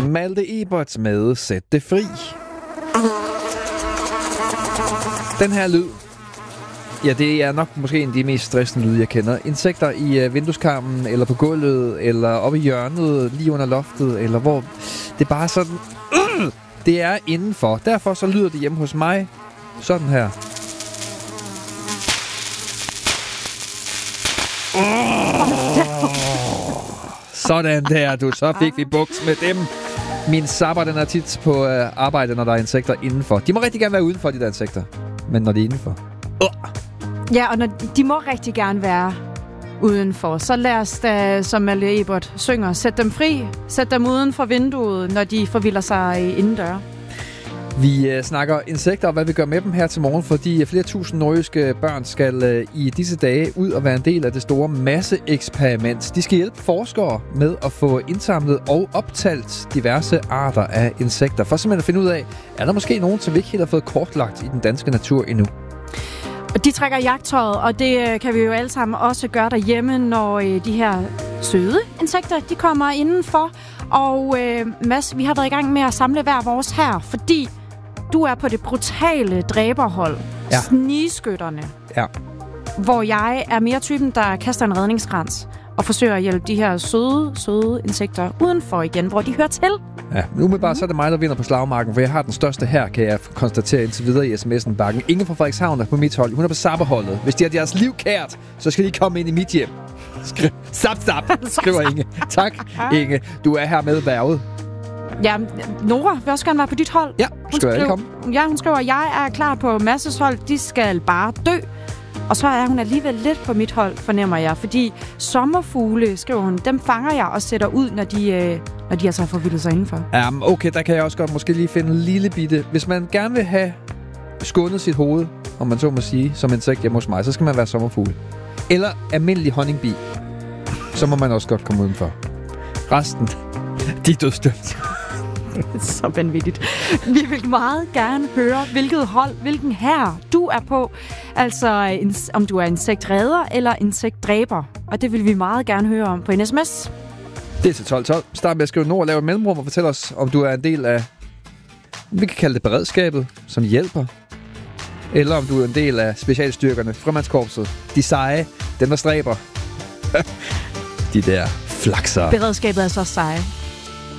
Malte Ebert med Sæt det fri. Den her lyd, ja, det er nok måske en af de mest stressende lyde, jeg kender. Insekter i vindueskarmen, eller på gulvet, eller oppe i hjørnet, lige under loftet, eller hvor det er bare sådan... Det er indenfor. Derfor så lyder det hjemme hos mig sådan her. Sådan der, du. Så fik vi buks med dem. Min sabber, den er tit på arbejde, når der er insekter indenfor. De må rigtig gerne være udenfor, de der insekter. Men når de er indenfor... Ja, og de må rigtig gerne være udenfor. Så lad os da, som Malte Ebert synger, sæt dem fri. Sæt dem uden for vinduet, når de forvilder sig indendøre. Vi snakker insekter og hvad vi gør med dem her til morgen, fordi flere tusind nordjyske børn skal i disse dage ud og være en del af det store masseeksperiment. De skal hjælpe forskere med at få indsamlet og optalt diverse arter af insekter. For simpelthen at finde ud af, er der måske nogen, som vi ikke helt har fået kortlagt i den danske natur endnu. De trækker jagttøjet, og det kan vi jo alle sammen også gøre derhjemme, når de her søde insekter, de kommer indenfor. Og Mads, vi har været i gang med at samle hver vores her, fordi du er på det brutale dræberhold. Ja. Snigskytterne. Ja. Hvor jeg er mere typen, der kaster en redningskrans og forsøger at hjælpe de her søde insekter udenfor igen, hvor de hører til. Ja, umiddelbart så er det mig, der vinder på slagmarken, for jeg har den største her, kan jeg konstatere indtil videre i sms'en bakken. Ingen fra Frederikshavn er på mit hold. Hun er på sabberholdet. Hvis de har deres liv kært, så skal de komme ind i mit hjem. Zap, skriver Inge. Tak, Inge. Du er her med værvet. Ja, Nora vil også gerne være på dit hold. Ja, skal jeg komme? Ja, hun skriver, jeg er klar på Masses hold. De skal bare dø. Og så er hun alligevel lidt på mit hold, fornemmer jeg. Fordi sommerfugle, skriver hun, dem fanger jeg og sætter ud, når de altså har forvildet sig indenfor. Okay, der kan jeg også godt måske lige finde en lille bitte. Hvis man gerne vil have skånet sit hoved, om man så må sige, som insekt hjemme hos mig, så skal man være sommerfugle. Eller almindelig honningbi. Så må man også godt komme udenfor. Resten, de er dødsdømt. Så vanvittigt. Vi vil meget gerne høre, hvilket hold, hvilken hær du er på. Altså, om du er insektredder eller insektdræber. Og det vil vi meget gerne høre om på en sms. Det er til 1212. Start med at skrive Nord, lave et mellemrum og fortæl os, om du er en del af, vi kan kalde det beredskabet, som hjælper. Eller om du er en del af specialstyrkerne, frømandskorpset, de seje, dem der stræber. De der flakser. Beredskabet er så seje.